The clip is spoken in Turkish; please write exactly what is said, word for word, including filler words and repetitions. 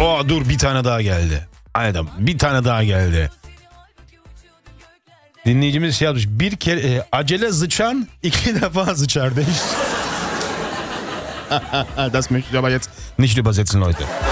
Oh dur, bir tane daha geldi. Aynen, bir tane daha geldi. Dinleyicimiz şey yapmış. Bir kere e, acele sıçan iki defa sıçar demiş. Das möchte ich aber jetzt nicht übersetzen, Leute.